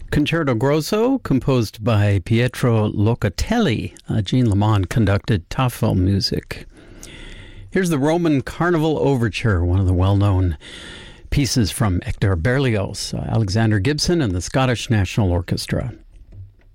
Concerto Grosso, composed by Pietro Locatelli. Jean Lamont conducted Tafel music. Here's the Roman Carnival Overture, one of the well-known pieces from Hector Berlioz, Alexander Gibson and the Scottish National Orchestra.